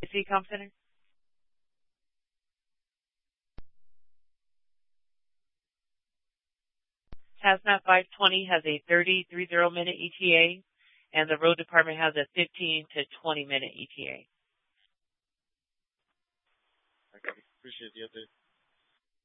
Com Center? Hazmat 520 has a 30-minute ETA, and the road department has a 15 to 20-minute ETA. Okay, appreciate the update.